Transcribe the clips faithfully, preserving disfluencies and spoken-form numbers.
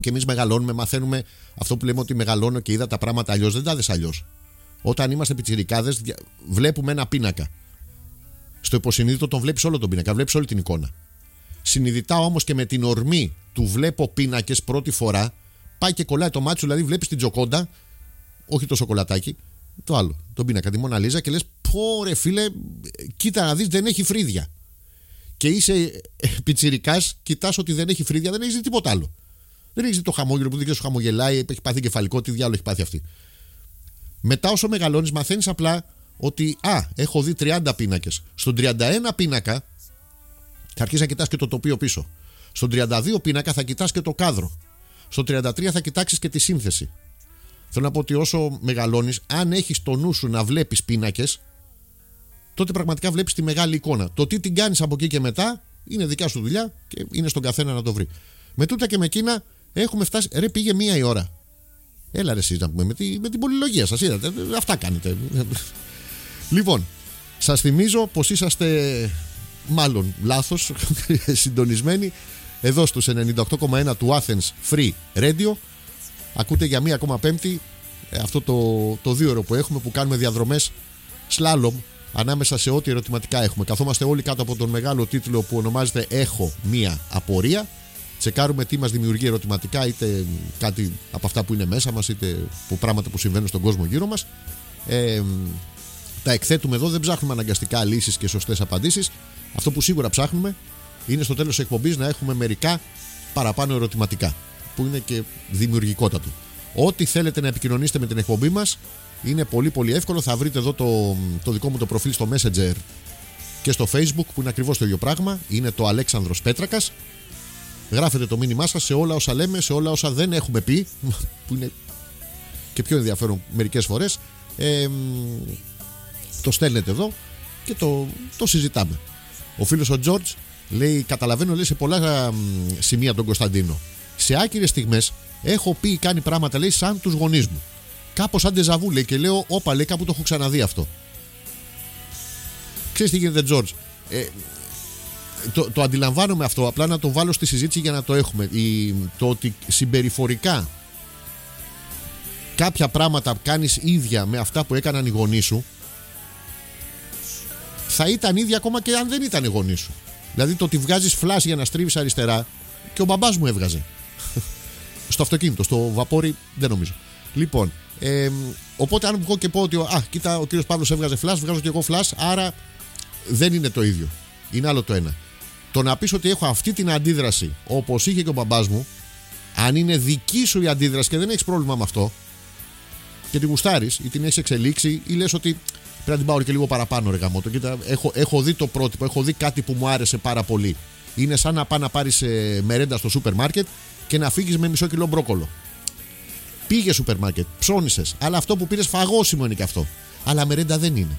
Και εμείς μεγαλώνουμε, μαθαίνουμε αυτό που λέμε ότι μεγαλώνω και είδα τα πράγματα αλλιώς. Δεν τα δες αλλιώς. Όταν είμαστε πιτσιρικάδες, βλέπουμε ένα πίνακα. Στο υποσυνείδητο τον βλέπεις όλο τον πίνακα, βλέπεις όλη την εικόνα. Συνειδητά όμως και με την ορμή του βλέπω πίνακες πρώτη φορά, πάει και κολλάει το μάτι σου, δηλαδή βλέπεις την Τζοκόντα, όχι το σοκολατάκι, το άλλο, τον πίνακα, τη Μόνα Λίζα και λες: πω ρε φίλε, κοίτα να δεις, δεν έχει φρύδια. Και είσαι πιτσιρικάς, κοιτάς ότι δεν έχει φρύδια, δεν έχεις δει τίποτα άλλο. Δεν έχεις δει το χαμόγελο που δεν σου χαμογελάει, έχει πάθει κεφαλικό, τι διάλογο έχει πάθει αυτή. Μετά, όσο μεγαλώνεις, μαθαίνεις απλά ότι, α, έχω δει τριάντα πίνακες. Στον τριάντα ένα πίνακα θα αρχίσεις να κοιτάς και το τοπίο πίσω. Στον τριάντα δύο πίνακα θα κοιτάς και το κάδρο. Στον τριάντα τρία θα κοιτάξεις και τη σύνθεση. Θέλω να πω ότι όσο μεγαλώνεις, αν έχεις το νου σου να βλέπεις πίνακες, τότε πραγματικά βλέπεις τη μεγάλη εικόνα. Το τι την κάνεις από εκεί και μετά είναι δικιά σου δουλειά και είναι στον καθένα να το βρει. Με τούτα και με εκείνα έχουμε φτάσει. Ρε, πήγε μία η ώρα. Έλα ρε εσείς να πούμε με, τη, με την πολυλογία σας, είδατε. Αυτά κάνετε. Λοιπόν, σας θυμίζω πως είσαστε μάλλον λάθος συντονισμένοι εδώ στους ενενήντα οκτώ κόμμα ένα του Athens Free Radio. Ακούτε για μία ακόμα Πέμπτη αυτό το, το δύο ώρο που έχουμε, που κάνουμε διαδρομές σλάλομ ανάμεσα σε ό,τι ερωτηματικά έχουμε. Καθόμαστε όλοι κάτω από τον μεγάλο τίτλο που ονομάζεται «Έχω μία απορία». Τσεκάρουμε τι μας δημιουργεί ερωτηματικά, είτε κάτι από αυτά που είναι μέσα μας, είτε από πράγματα που συμβαίνουν στον κόσμο γύρω μας. Ε, τα εκθέτουμε εδώ, δεν ψάχνουμε αναγκαστικά λύσεις και σωστές απαντήσεις. Αυτό που σίγουρα ψάχνουμε είναι στο τέλος της εκπομπής να έχουμε μερικά παραπάνω ερωτηματικά, που είναι και δημιουργικότατο. Ό,τι θέλετε να επικοινωνήσετε με την εκπομπή μας είναι πολύ πολύ εύκολο. Θα βρείτε εδώ το, το δικό μου το προφίλ στο Messenger και στο Facebook, που είναι ακριβώς το ίδιο πράγμα. Είναι το Αλέξανδρος Πέτρακας. Γράφετε το μήνυμά σας σε όλα όσα λέμε, σε όλα όσα δεν έχουμε πει, που είναι και πιο ενδιαφέρον μερικές φορές. Ε, το στέλνετε εδώ και το, το συζητάμε. Ο φίλος ο Τζόρτζ λέει: καταλαβαίνω, λέει, σε πολλά σημεία τον Κωνσταντίνο. Σε άκυρες στιγμές έχω πει ή κάνει πράγματα, λέει, σαν τους γονείς μου. Κάπως σαν ντεζαβού, λέει, και λέω: όπα, λέει, κάπου το έχω ξαναδεί αυτό. Ξέρεις τι γίνεται, Τζόρτζ? Ε, το, το αντιλαμβάνομαι αυτό, απλά να το βάλω στη συζήτηση για να το έχουμε. Η, το ότι συμπεριφορικά κάποια πράγματα κάνεις ίδια με αυτά που έκαναν οι γονείς σου, θα ήταν ίδια ακόμα και αν δεν ήταν οι γονείς σου. Δηλαδή το ότι βγάζεις φλάσ για να στρίβεις αριστερά, και ο μπαμπάς μου έβγαζε. Στο αυτοκίνητο, στο βαπόρι δεν νομίζω. Λοιπόν, ε, οπότε αν βγω και πω ότι α, κοίτα, ο κύριος Παύλος έβγαζε φλάσ, βγάζω και εγώ φλάσ, άρα δεν είναι το ίδιο. Είναι άλλο το ένα. Το να πεις ότι έχω αυτή την αντίδραση όπως είχε και ο μπαμπάς μου, αν είναι δική σου η αντίδραση και δεν έχεις πρόβλημα με αυτό και την γουστάρεις ή την έχεις εξελίξει, ή λες ότι πρέπει να την πάω και λίγο παραπάνω, ρε γαμώτο. Κοίτα, έχω, έχω δει το πρότυπο, έχω δει κάτι που μου άρεσε πάρα πολύ. Είναι σαν να πάει να πάρεις ε, μερέντα στο σούπερ μάρκετ και να φύγεις με μισό κιλό μπρόκολο. Πήγε σούπερ μάρκετ, ψώνισες, αλλά αυτό που πήρες φαγώσιμο είναι και αυτό. Αλλά μερέντα δεν είναι.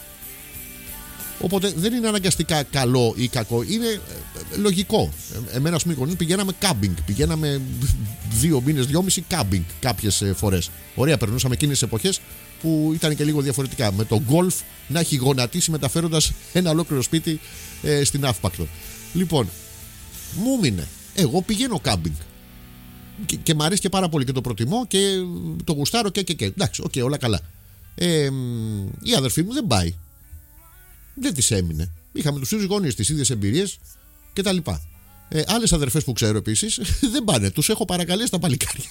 Οπότε δεν είναι αναγκαστικά καλό ή κακό, είναι ε, λογικό. Ε, εμένα, ας πούμε, πηγαίναμε κάμπινγκ. Πηγαίναμε δύο μήνες, δυόμιση κάμπινγκ κάποιες ε, φορές. Ωραία, περνούσαμε εκείνες τις εποχές που ήταν και λίγο διαφορετικά. Με το γκολφ να έχει γονατίσει μεταφέροντας ένα ολόκληρο σπίτι ε, στην Αύπακτο. Λοιπόν, μου μείνε. Εγώ πηγαίνω κάμπινγκ. Και, και μ' αρέσει και πάρα πολύ και το προτιμώ και το γουστάρω και και και. Εντάξει, οκ, okay, όλα καλά. Ε, η αδερφή μου δεν πάει. Δεν της έμεινε. Είχαμε τους ίδιους γονείς, τις ίδιες εμπειρίες κτλ. Ε, άλλες αδερφές που ξέρω επίσης δεν πάνε. Τους έχω παρακαλέσει τα παλικάρια.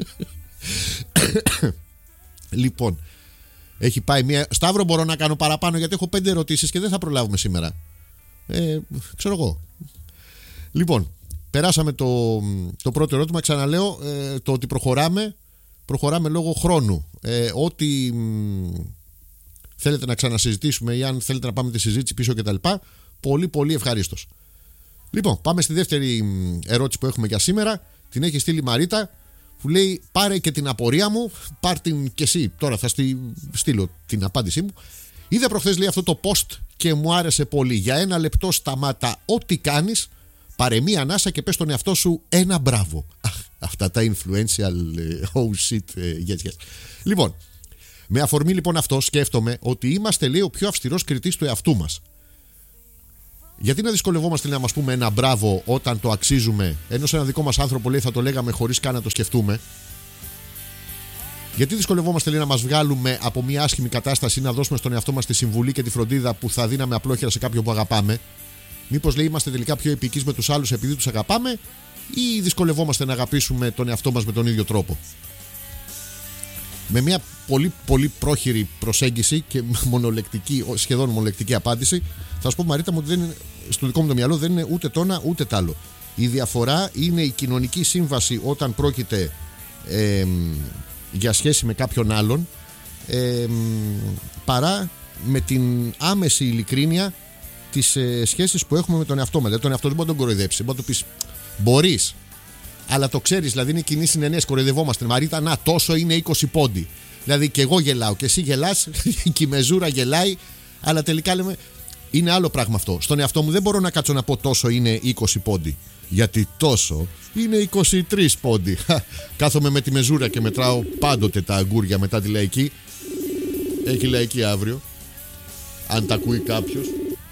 Λοιπόν, έχει πάει μία. Σταύρο, μπορώ να κάνω παραπάνω γιατί έχω πέντε ερωτήσεις και δεν θα προλάβουμε σήμερα. Ε, ξέρω εγώ. Λοιπόν, περάσαμε το, το πρώτο ερώτημα. Ξαναλέω, ε, το ότι προχωράμε, προχωράμε λόγω χρόνου. Ε, ό,τι μ, θέλετε να ξανασυζητήσουμε ή αν θέλετε να πάμε τη συζήτηση πίσω κτλ. Πολύ πολύ ευχαρίστως. Λοιπόν, πάμε στη δεύτερη ερώτηση που έχουμε για σήμερα. Την έχει στείλει η Μαρίτα, που λέει: πάρε και την απορία μου, πάρ την και εσύ. Τώρα θα στη, στείλω την απάντησή μου. Είδα προχθές, λέει, αυτό το post και μου άρεσε πολύ. Για ένα λεπτό σταμάτα ό,τι κάνεις, πάρε μία ανάσα και πες στον εαυτό σου ένα μπράβο. Αχ, αυτά τα influential oh shit, yes, yes. Λοιπόν, με αφορμή λοιπόν αυτό σκέφτομαι ότι είμαστε, λέει, ο πιο αυστηρός κριτής του εαυτού μας. Γιατί να δυσκολευόμαστε να μας πούμε ένα μπράβο όταν το αξίζουμε, ενώ σε ένα δικό μας άνθρωπο λέει θα το λέγαμε χωρίς καν να το σκεφτούμε? Γιατί δυσκολευόμαστε λέει, να μας βγάλουμε από μια άσχημη κατάσταση ή να δώσουμε στον εαυτό μας τη συμβουλή και τη φροντίδα που θα δίναμε απλόχερα σε κάποιον που αγαπάμε? Μήπως λέει είμαστε τελικά πιο επικείς με τους άλλους επειδή τους αγαπάμε, ή δυσκολευόμαστε να αγαπήσουμε τον εαυτό μας με τον ίδιο τρόπο? Με μια πολύ πολύ πρόχειρη προσέγγιση και μονολεκτική, σχεδόν μονολεκτική απάντηση, θα σου πω, Μαρίτα μου, ότι δεν είναι, στο δικό μου το μυαλό δεν είναι ούτε το ένα ούτε το άλλο. Η διαφορά είναι η κοινωνική σύμβαση όταν πρόκειται ε, για σχέση με κάποιον άλλον, ε, παρά με την άμεση ειλικρίνεια τις ε, σχέσεις που έχουμε με τον εαυτό μας. Δηλαδή τον εαυτό δεν μπορεί να τον κοροϊδέψει. Μπορεί να του πεις μπορείς, αλλά το ξέρεις, δηλαδή είναι κοινή συνενέση. Κοροϊδευόμαστε. Μαρίτα, να τόσο είναι είκοσι πόντι. Δηλαδή και εγώ γελάω και εσύ γελάς και η μεζούρα γελάει, αλλά τελικά λέμε είναι άλλο πράγμα αυτό. Στον εαυτό μου δεν μπορώ να κάτσω να πω τόσο είναι είκοσι πόντι. Γιατί τόσο είναι είκοσι τρεις πόντι. Κάθομαι με τη μεζούρα και μετράω πάντοτε τα αγκούρια μετά τη λαϊκή. Έχει λαϊκή αύριο, αν τα ακούει κάποιος.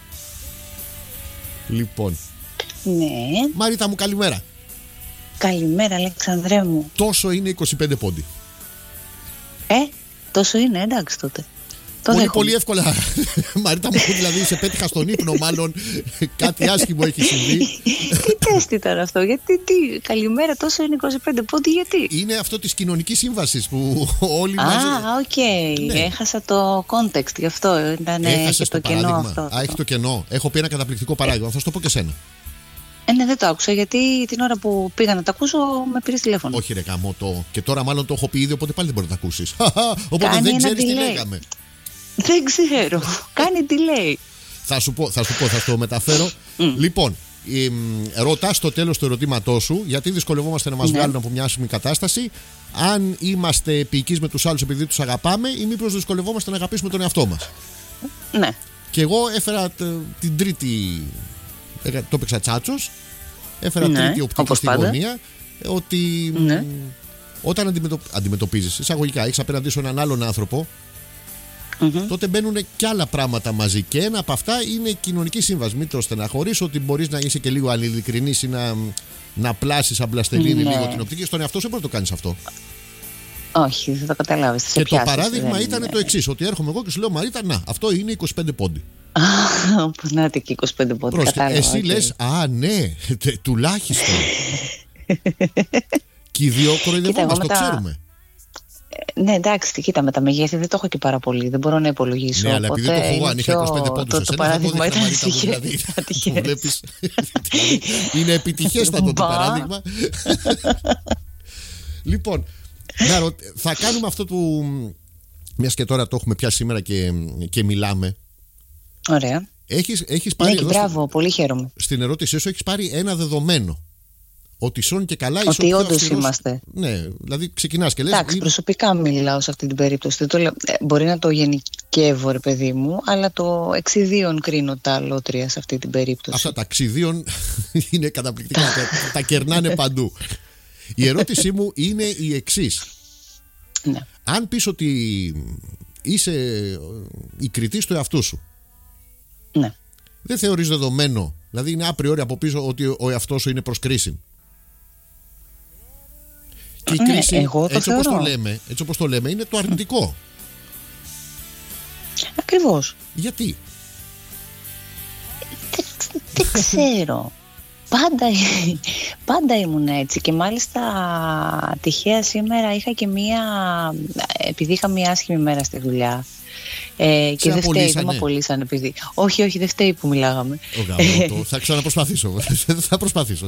Λοιπόν, ναι. Μαρίτα μου, καλημέρα. Καλημέρα, Αλεξανδρέ μου. Τόσο είναι είκοσι πέντε πόντι. Ε, τόσο είναι, εντάξει τότε. Το πολύ, πολύ εύκολα. Μαρίτα μου, δηλαδή σε πέτυχα στον ύπνο, μάλλον κάτι άσχημο έχει συμβεί. Τι τέστη τώρα αυτό, γιατί, τι, καλημέρα, τόσο είναι είκοσι πέντε πόντι, γιατί? Είναι αυτό της κοινωνικής σύμβασης που όλοι μαζί. Α, οκ, okay. ναι. Έχασα το context, γι' αυτό ήταν Έχασες το, το κενό παράδειγμα. αυτό. Α, έχει το κενό. Έχω πει ένα καταπληκτικό παράδειγμα, θα σου το πω και σένα. Ε, ναι, δεν το άκουσα, γιατί την ώρα που πήγα να τα ακούσω με πήρες τηλέφωνο. Όχι ρε γαμό το. Και τώρα μάλλον το έχω πει ήδη, οπότε πάλι δεν μπορεί να τα ακούσεις. Οπότε Κάνει δεν ξέρεις delay. τι λέγαμε. Δεν ξέρω. Κάνει delay. Θα σου πω, θα σου πω, θα σου το μεταφέρω. Mm. Λοιπόν, ρωτάς στο τέλος του ερωτήματός σου γιατί δυσκολευόμαστε να μας ναι. βγάλουν από μια άσχημη κατάσταση, αν είμαστε επικείς με τους άλλους επειδή τους αγαπάμε, ή μήπως δυσκολευόμαστε να αγαπήσουμε τον εαυτό μας. Ναι. Και εγώ έφερα την τρίτη. Το έπαιξα τσάτσος. Έφερα ναι, τρίτη οπτική στη γωνία. Ότι ναι. όταν αντιμετω... αντιμετωπίζεις εισαγωγικά, έχεις απέναντί σου έναν άλλον άνθρωπο, mm-hmm. τότε μπαίνουν και άλλα πράγματα μαζί. Και ένα από αυτά είναι η κοινωνική σύμβαση. Μην το στεναχωρείς, ότι μπορείς να είσαι και λίγο ανηλικρινής ή να, να πλάσεις αμπλαστελίνη ναι. λίγο την οπτική. Στον εαυτό σου δεν μπορεί να το κάνεις αυτό. Όχι, δεν το καταλάβεις. Και πιάσεις, το παράδειγμα ήταν είναι. το εξής: ότι έρχομαι εγώ και σου λέω Μαρίτα, να, αυτό είναι είκοσι πέντε πόντι. Πώς να είναι και είκοσι πέντε πόντι, κατάλαβα. Εσύ okay. λες, α, ναι, τουλάχιστον. Και οι δύο κοροϊδευόμαστε, το μετά... ξέρουμε. Ναι, εντάξει, κοίτα, με τα μεγέθη δεν το έχω και πάρα πολύ. Δεν μπορώ να υπολογίσω. Ναι, αλλά επειδή το έχω εγώ, αν είχα είκοσι πέντε πόντους, το, το παράδειγμα ήταν δηλαδή, είναι επιτυχέστατο το παράδειγμα. Λοιπόν, θα κάνουμε αυτό που, μιας και τώρα το έχουμε πιάσει σήμερα και, και μιλάμε. Ωραία. Έχεις, έχεις πάρει ναι, και μπράβο, πολύ χαίρομαι. Στην ερώτησή σου έχεις πάρει ένα δεδομένο. Ότι σώνει και καλά, ότι όντως είμαστε. Ναι, δηλαδή ξεκινάς και λες. Εντάξει, προσωπικά μιλάω σε αυτή την περίπτωση. Το λέω, ε, μπορεί να το γενικεύω, ρε παιδί μου, αλλά το εξιδίων κρίνω τα αλότρια σε αυτή την περίπτωση. Αυτά τα εξιδίων είναι καταπληκτικά. τα, τα κερνάνε παντού. Η ερώτησή μου είναι η εξής. Ναι. Αν πεις ότι είσαι η κριτής του εαυτού σου, ναι. δεν θεωρείς δεδομένο, δηλαδή είναι απριόρι από πίσω ότι ο εαυτός σου είναι προς κρίση. Και η ναι, κρίση, εγώ το έτσι, όπως το λέμε, έτσι όπως το λέμε, είναι το αρνητικό. Ακριβώς. Γιατί? Δεν, δεν ξέρω. Πάντα, πάντα ήμουν έτσι και μάλιστα τυχαία σήμερα είχα και μία, επειδή είχα μία άσχημη μέρα στη δουλειά ε, και δεν φταίει, δεν με απολύσαν επειδή. Όχι, όχι, δεν φταίει που μιλάγαμε. Ο, θα ξαναπροσπαθήσω. θα προσπαθήσω.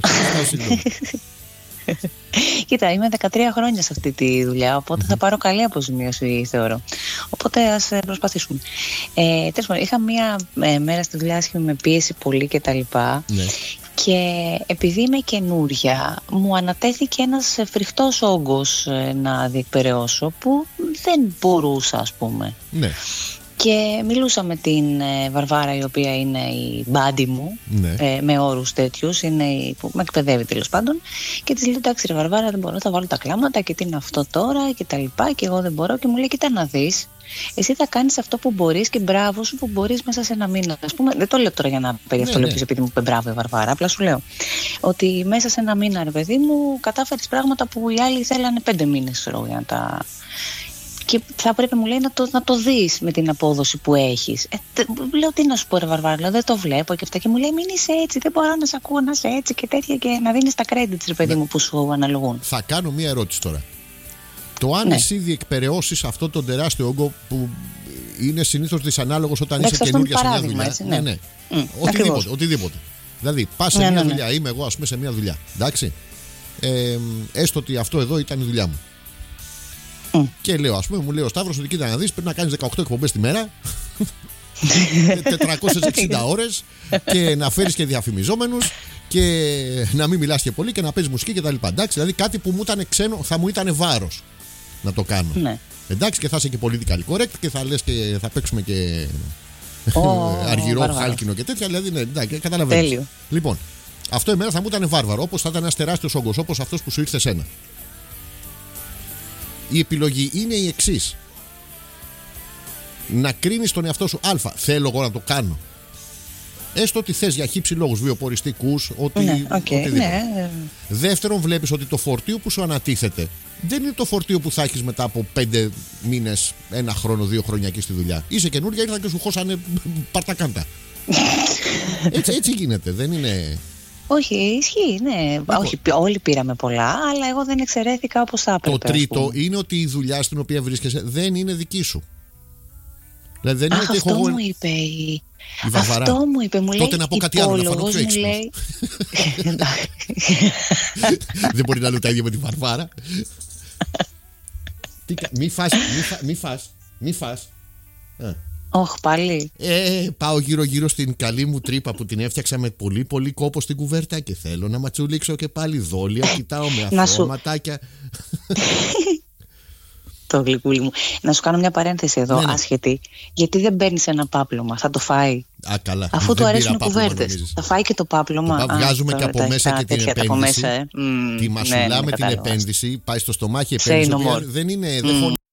Κοίτα, είμαι δεκατρία χρόνια σε αυτή τη δουλειά, οπότε mm-hmm. θα πάρω καλή αποζημίωση, θεωρώ. Οπότε ας προσπαθήσουμε. Ε, τέλος πάντων, είχα μία ε, μέρα στη δουλειά άσχημη με πίεση πολύ κτλ. Ναι. Και επειδή είμαι καινούρια, μου ανατέθηκε ένας φρικτός όγκος να διεκπεραιώσω που δεν μπορούσα, ας πούμε. Ναι. Και μιλούσα με την ε, Βαρβάρα, η οποία είναι η μπάντι μου, Ναι. ε, με όρους τέτοιους, είναι η που με εκπαιδεύει τέλος πάντων. Και της λέω: εντάξει, ρε Βαρβάρα, δεν μπορώ, θα βάλω τα κλάματα και τι είναι αυτό τώρα και τα λοιπά. Και εγώ δεν μπορώ. Και μου λέει: κοίτα να δεις, εσύ θα κάνεις αυτό που μπορείς και μπράβο σου που μπορείς μέσα σε ένα μήνα. Ας πούμε, δεν το λέω τώρα για να παιδί αυτό, ναι, λέω ναι. επειδή μου είπε μπράβο η Βαρβάρα. Απλά σου λέω ότι μέσα σε ένα μήνα, ρε παιδί μου, κατάφερες πράγματα που οι άλλοι θέλανε πέντε μήνες, ξέρω, για να τα. Και θα πρέπει, μου λέει, να το, να το δεις με την απόδοση που έχεις. Ε, τε, λέω: τι να σου πω, ρε Βαρβάρα, λέω, δεν το βλέπω και αυτά. Και μου λέει: μην είσαι έτσι, δεν μπορώ να σε ακούω να είσαι έτσι και τέτοια. Και να δίνεις τα credits, ρε παιδί Ναι. μου, που σου αναλογούν. Θα κάνω μία ερώτηση τώρα. Το αν Ναι. εσύ διεκπεραιώσεις αυτό τον τεράστιο όγκο που είναι συνήθως δυσανάλογος όταν Εντάξει, είσαι αυτό είναι καινούργια σε μια παράδειγμα, δουλειά. έτσι, ναι. ναι, ναι. Μμ, οτιδήποτε, ακριβώς. οτιδήποτε. Δηλαδή, πας σε Ναι, μια ναι, ναι. δουλειά, είμαι εγώ, ας πούμε, σε μια δουλειά. Εντάξει. Ε, έστω ότι αυτό εδώ ήταν η δουλειά μου. Μμ. Και λέω, ας πούμε, μου λέει ο Σταύρος ότι κοίτα να δεις, πρέπει να κάνεις δεκαοκτώ εκπομπές τη μέρα, τετρακόσιες εξήντα ώρες και να φέρεις και διαφημιζόμενους και να μην μιλάς και πολύ και να παίζεις μουσική κτλ. Εντάξει, δηλαδή κάτι που μου ήταν ξένο, θα μου ήταν βάρος να το κάνω. Ναι. Εντάξει, και θα είσαι και political correct και θα λες και θα παίξουμε και Ω, αργυρό, βάρβαρο. χάλκινο και τέτοια. Δηλαδή, ναι, εντάξει, καταλαβαίνεις. Τέλειο. Λοιπόν, αυτό εμένα θα μου ήταν βάρβαρο, όπως θα ήταν ένας τεράστιος όγκος, όπως αυτός που σου ήρθε σένα. Η επιλογή είναι η εξής. Να κρίνεις τον εαυτό σου. Α, θέλω εγώ να το κάνω. Έστω ότι θες για χύψη λόγους, βιοποριστικούς, ότι, Ναι, οκ, οτιδήποτε. ναι. Δεύτερον, βλέπεις ότι το φορτίο που σου ανατίθεται δεν είναι το φορτίο που θα έχεις μετά από πέντε μήνες, ένα χρόνο, δύο χρόνια εκεί στη δουλειά. Είσαι καινούργια, ήρθαν και σου χώσανε παρτακάντα. έτσι, έτσι γίνεται, δεν είναι. Όχι, ισχύει, ναι. Όχι, όλοι πήραμε πολλά, αλλά εγώ δεν εξαιρέθηκα όπως θα έπρεπε. Το τρίτο είναι ότι η δουλειά στην οποία βρίσκεσαι δεν είναι δική σου. Δηλαδή δεν είναι Αχ, ότι έχω αυτό εγώ. μου είπε η... Η Βαρβαρά. Αυτό μου είπε, μου λέει. Τότε να πω κάτι άλλο, να φανώ πιο μου έξυπνος. λέει. Δεν μπορεί να λέω τα ίδια με τη Βαρβάρα. Τι κα- Μη φας, μη φας, μη φας, μη φας. Α. Όχι, πάλι. Ε, πάω γύρω-γύρω στην καλή μου τρύπα που την έφτιαξα με πολύ πολύ κόπο στην κουβέρτα και θέλω να ματσουλήξω και πάλι δόλια. Κοιτάω με Να αθώα σου- ματάκια. Το γλυκούλι μου. Να σου κάνω μια παρένθεση εδώ, Ναι, ναι. άσχετη. Γιατί δεν παίρνει ένα πάπλωμα, θα το φάει. Α, καλά. Αφού Δεν του αρέσουν οι πήρα πάπλωμα, κουβέρτες. νομίζεις. Θα φάει και το πάπλωμα. Το πα- Α, βγάζουμε τώρα και από τα μέσα έχεις και την τέτοια από επένδυση. μέσα, ε. Μμ, Τη ναι, μασουλά ναι, με την κατάλαβα. επένδυση πάει στο στομάχι Say επένδυση. no η οποία more. Δεν είναι. Δεν